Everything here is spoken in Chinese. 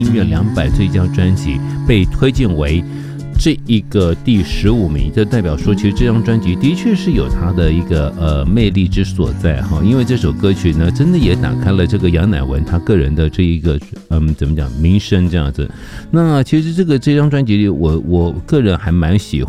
音乐200最佳专辑被推荐为这一个第15名，这代表说其实这张专辑的确是有它的一个魅力之所在哈，因为这首歌曲呢真的也打开了这个杨乃文他个人的这一个怎么讲名声这样子。那其实这张专辑里我个人还蛮喜欢